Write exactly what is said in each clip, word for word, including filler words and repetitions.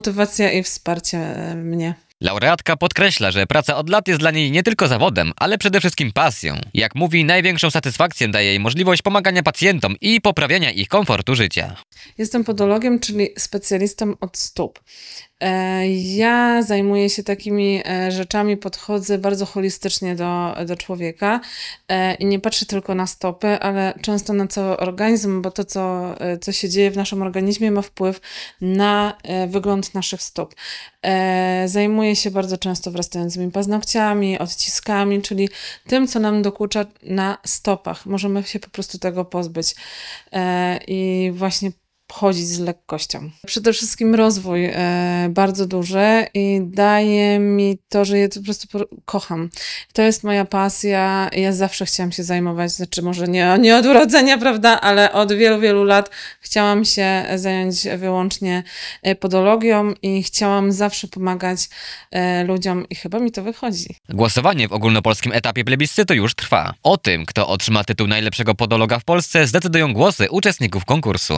Motywacja i wsparcie e, mnie. Laureatka podkreśla, że praca od lat jest dla niej nie tylko zawodem, ale przede wszystkim pasją. Jak mówi, największą satysfakcję daje jej możliwość pomagania pacjentom i poprawiania ich komfortu życia. Jestem podologiem, czyli specjalistą od stóp. E, Ja zajmuję się takimi e, rzeczami, podchodzę bardzo holistycznie do, do człowieka e, i nie patrzę tylko na stopy, ale często na cały organizm, bo to, co, e, co się dzieje w naszym organizmie, ma wpływ na e, wygląd naszych stóp. E, Zajmuję się bardzo często wrastającymi paznokciami, odciskami, czyli tym, co nam dokucza na stopach. Możemy się po prostu tego pozbyć e, i właśnie chodzić z lekkością. Przede wszystkim rozwój e, bardzo duży i daje mi to, że ja to po prostu po, kocham. To jest moja pasja. Ja zawsze chciałam się zajmować, znaczy może nie, nie od urodzenia, prawda, ale od wielu, wielu lat chciałam się zająć wyłącznie podologią i chciałam zawsze pomagać e, ludziom i chyba mi to wychodzi. Głosowanie w ogólnopolskim etapie plebiscytu już trwa. O tym, kto otrzyma tytuł najlepszego podologa w Polsce, zdecydują głosy uczestników konkursu.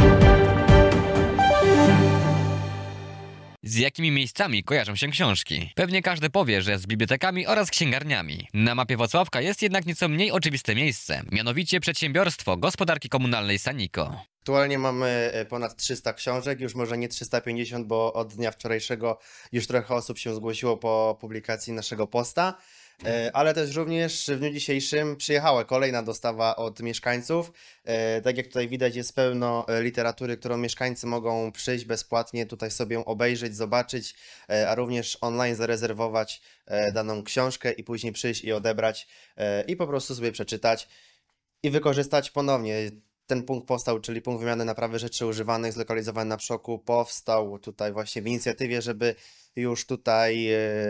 Z jakimi miejscami kojarzą się książki? Pewnie każdy powie, że z bibliotekami oraz księgarniami. Na mapie Włocławka jest jednak nieco mniej oczywiste miejsce, mianowicie przedsiębiorstwo gospodarki komunalnej Saniko. Aktualnie mamy ponad trzysta książek, już może nie trzysta pięćdziesiąt, bo od dnia wczorajszego już trochę osób się zgłosiło po publikacji naszego posta. Ale też również w dniu dzisiejszym przyjechała kolejna dostawa od mieszkańców. Tak jak tutaj widać, jest pełno literatury, którą mieszkańcy mogą przyjść bezpłatnie, tutaj sobie ją obejrzeć, zobaczyć, a również online zarezerwować daną książkę i później przyjść i odebrać i po prostu sobie przeczytać i wykorzystać ponownie. Ten punkt powstał, czyli punkt wymiany naprawy rzeczy używanych, zlokalizowany na Przoku, powstał tutaj właśnie w inicjatywie, żeby już tutaj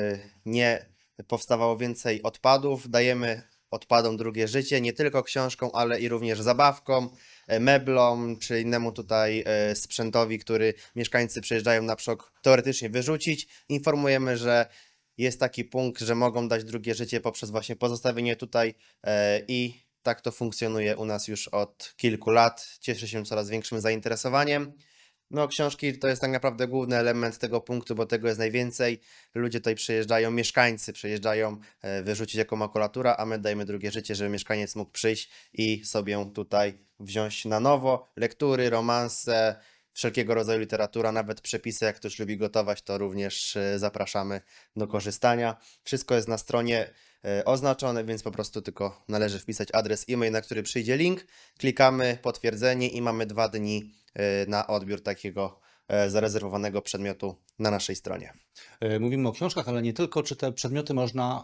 nie powstawało więcej odpadów. Dajemy odpadom drugie życie, nie tylko książką, ale i również zabawką, meblom, czy innemu tutaj sprzętowi, który mieszkańcy przyjeżdżają na Przok teoretycznie wyrzucić. Informujemy, że jest taki punkt, że mogą dać drugie życie poprzez właśnie pozostawienie tutaj i tak to funkcjonuje u nas już od kilku lat. Cieszy się coraz większym zainteresowaniem. No, książki to jest tak naprawdę główny element tego punktu, bo tego jest najwięcej. Ludzie tutaj przyjeżdżają, mieszkańcy przyjeżdżają wyrzucić jako makulatura, a my dajemy drugie życie, żeby mieszkaniec mógł przyjść i sobie tutaj wziąć na nowo lektury, romanse, wszelkiego rodzaju literatura, nawet przepisy, jak ktoś lubi gotować, to również zapraszamy do korzystania. Wszystko jest na stronie oznaczone, więc po prostu tylko należy wpisać adres e-mail, na który przyjdzie link, klikamy potwierdzenie i mamy dwa dni na odbiór takiego zarezerwowanego przedmiotu na naszej stronie. Mówimy o książkach, ale nie tylko. Czy te przedmioty można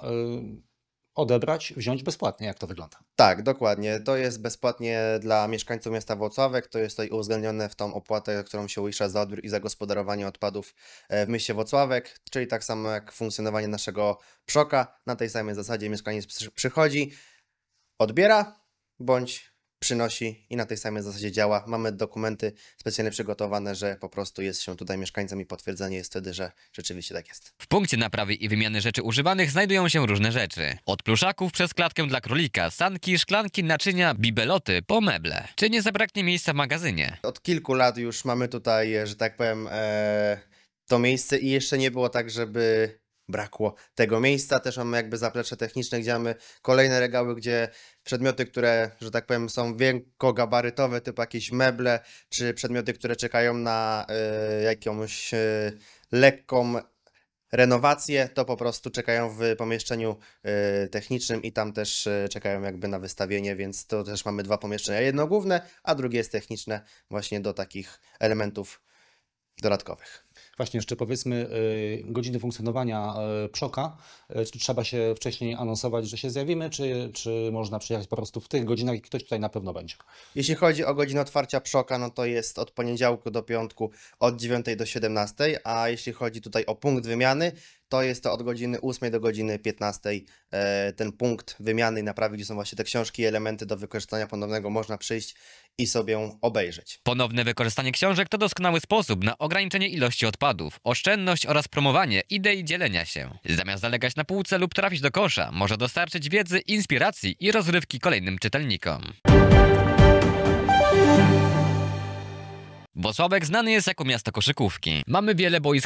odebrać, wziąć bezpłatnie? Jak to wygląda? Tak, dokładnie. To jest bezpłatnie dla mieszkańców miasta Włocławek. To jest tutaj uwzględnione w tą opłatę, którą się uiszcza za odbiór i zagospodarowanie odpadów w mieście Włocławek, czyli tak samo jak funkcjonowanie naszego Przoka. Na tej samej zasadzie mieszkaniec przychodzi, odbiera bądź przynosi i na tej samej zasadzie działa. Mamy dokumenty specjalnie przygotowane, że po prostu jest się tutaj mieszkańcem i potwierdzenie jest wtedy, że rzeczywiście tak jest. W punkcie naprawy i wymiany rzeczy używanych znajdują się różne rzeczy. Od pluszaków przez klatkę dla królika, sanki, szklanki, naczynia, bibeloty, po meble. Czy nie zabraknie miejsca w magazynie? Od kilku lat już mamy tutaj, że tak powiem, e, to miejsce i jeszcze nie było tak, żeby brakło tego miejsca. Też mamy jakby zaplecze techniczne, gdzie mamy kolejne regały, gdzie przedmioty, które, że tak powiem, są wielkogabarytowe, typu jakieś meble, czy przedmioty, które czekają na y, jakąś y, lekką renowację, to po prostu czekają w pomieszczeniu y, technicznym i tam też y, czekają jakby na wystawienie, więc to też mamy dwa pomieszczenia. Jedno główne, a drugie jest techniczne właśnie do takich elementów dodatkowych. Właśnie jeszcze powiedzmy y, godziny funkcjonowania y, Przoka. Y, czy trzeba się wcześniej anonsować, że się zjawimy, czy, czy można przyjechać po prostu w tych godzinach i ktoś tutaj na pewno będzie? Jeśli chodzi o godzinę otwarcia Przoka, no to jest od poniedziałku do piątku od dziewiątej do siedemnastej, a jeśli chodzi tutaj o punkt wymiany, to jest to od godziny ósmej do godziny piętnastej. E, ten punkt wymiany i naprawy, gdzie są właśnie te książki i elementy do wykorzystania ponownego, można przyjść i sobie obejrzeć. Ponowne wykorzystanie książek to doskonały sposób na ograniczenie ilości odpadów, oszczędność oraz promowanie idei dzielenia się. Zamiast zalegać na półce lub trafić do kosza, może dostarczyć wiedzy, inspiracji i rozrywki kolejnym czytelnikom. Włocławek znany jest jako miasto koszykówki. Mamy wiele boisk